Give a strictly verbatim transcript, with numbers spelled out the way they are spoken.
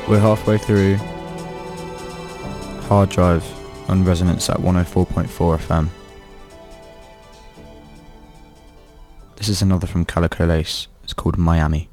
We're halfway through Hard Drive on Resonance at one oh four point four F M. This is another from Calico Lace. It's called Miami.